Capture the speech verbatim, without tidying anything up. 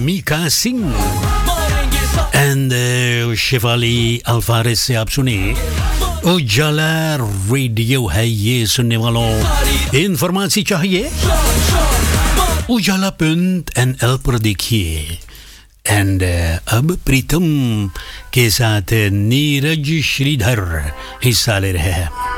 Mika Singh and Shivali अल्फारेज से आप सुने उजाला रेडियो है ये सुनने वालों इन्फॉर्मेशन चाहिए उजाला पुंट एन एल पर देखिए एंड अब प्रीतम के साथ नीरज श्रीधर हिस्सा ले रहे हैं